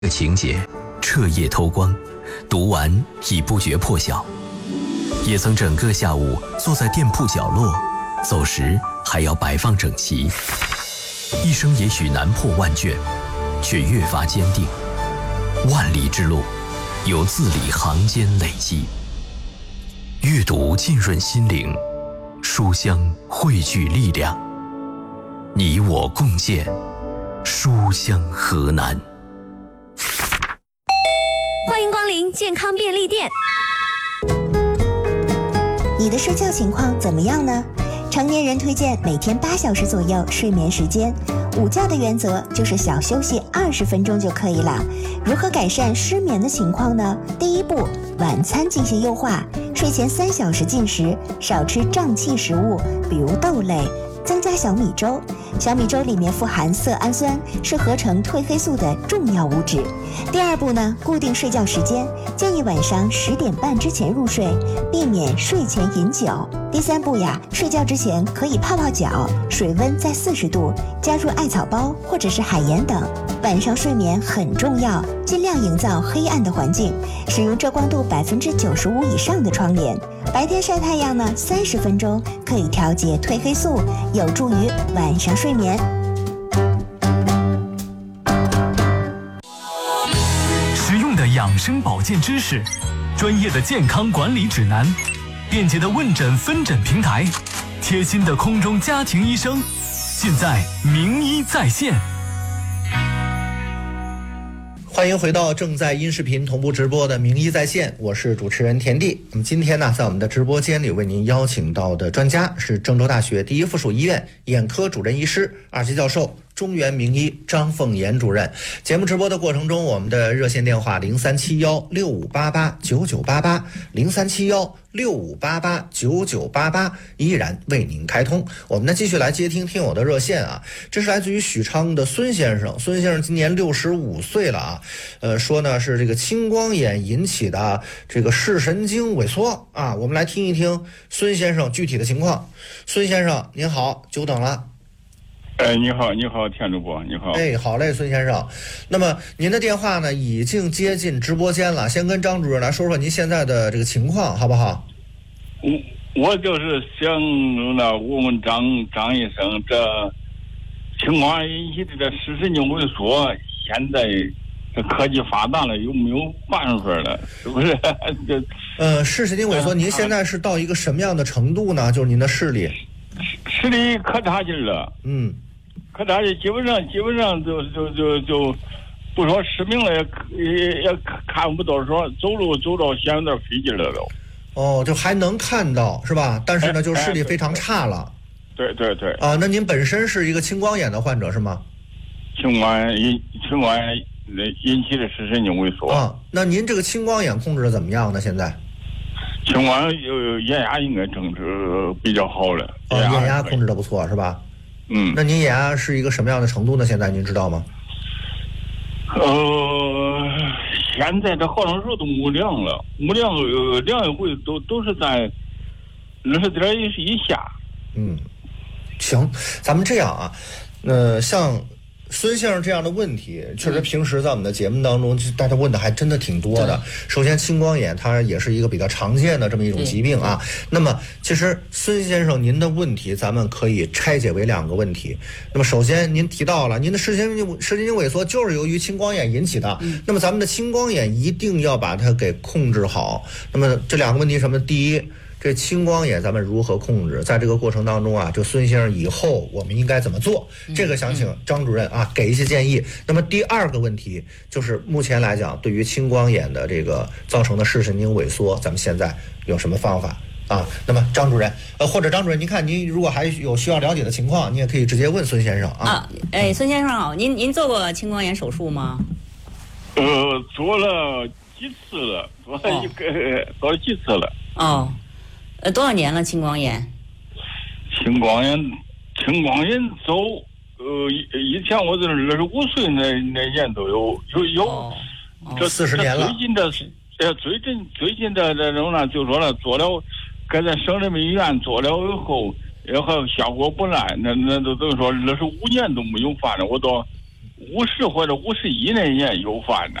的情节，彻夜偷光，读完已不觉破晓。也曾整个下午坐在店铺角落，走时还要摆放整齐。一生也许难破万卷，却越发坚定。万里之路，由字里行间累积。阅读浸润心灵，书香汇聚力量。你我共建书香河南。 欢迎光临健康便利店。 你的睡觉情况怎么样呢？成年人推荐每天8小时左右睡眠时间，午觉的原则就是小休息20分钟就可以了。如何改善失眠的情况呢？第一步，晚餐进行优化，睡前3小时进食，少吃胀气食物，比如豆类，增加小米粥。小米粥里面富含色氨酸，是合成褪黑素的重要物质。第二步呢，固定睡觉时间，建议晚上10点半之前入睡，避免睡前饮酒。第三步呀，睡觉之前可以泡泡脚，水温在40度，加入艾草包或者是海盐等。晚上睡眠很重要，尽量营造黑暗的环境，使用遮光度95%以上的窗帘。白天晒太阳呢，30分钟可以调节褪黑素，有助于晚上睡眠。 实用的养生保健知识，专业的健康管理指南，便捷的问诊分诊平台，贴心的空中家庭医生，尽在名医在线。 欢迎回到正在音视频同步直播的名医在线，我是主持人田地。那么今天呢，在我们的直播间里为您邀请到的专家是郑州大学第一附属医院眼科主任医师、2级教授、中原名医张凤岩主任。节目直播的过程中，我们的热线电话037165889988，037165889988依然为您开通。我们呢继续来接听听友的热线啊，这是来自于许昌的孙先生。孙先生今年65岁了啊，说呢是这个青光眼引起的这个视神经萎缩啊。我们来听一听孙先生具体的情况。孙先生您好，久等了。 你好，田主播，你好。 好嘞，孙先生。那么您的电话呢已经接进直播间了，先跟张主任来说说您现在的这个情况，好不好？ 我就是想问张医生，这青光眼引起的这视神经萎缩，现在这科技发达了，有没有办法了？是不是？ 视神经萎缩，您现在是到一个什么样的程度呢？就是您的视力？ 视力可差劲了。可差劲，基本上就不说失明了，也看不到，说走路走到现在有点费劲了都。 就还能看到是吧？但是呢，就视力非常差了。 对。 那您本身是一个青光眼的患者是吗？ 青光眼引起的视神经萎缩。 那您这个青光眼控制的怎么样呢？现在？ 青光眼压应该控制比较好了。 眼压控制的不错是吧？那您眼压是一个什么样的程度呢？现在您知道吗？ 现在这好长时候都没量了，量一回都是在20点以下。 行，咱们这样啊，像孙先生这样的问题，确实平时在我们的节目当中，大家问的还真的挺多的。首先，青光眼它也是一个比较常见的这么一种疾病啊。那么，其实孙先生您的问题，咱们可以拆解为2个问题。那么，首先您提到了您的视神经萎缩就是由于青光眼引起的。那么，咱们的青光眼一定要把它给控制好。那么，这2个问题什么？第一，这青光眼咱们如何控制？在这个过程当中啊，就孙先生以后我们应该怎么做？这个想请张主任啊给一些建议。那么第2个问题就是目前来讲，对于青光眼的这个造成的视神经萎缩，咱们现在有什么方法啊？那么张主任，或者张主任，您看您如果还有需要了解的情况，你也可以直接问孙先生啊。 孙先生好，您做过青光眼手术吗？ 做了几次了，做了几次了。 多少年了青光眼？ 青光眼走，以前我这25岁那年都有， 这40年了。 最近的这种呢，就说了做了，搁在省人民医院做了以后，然后效果不赖，那都说25年都没有发展， 50或者51年也有发展。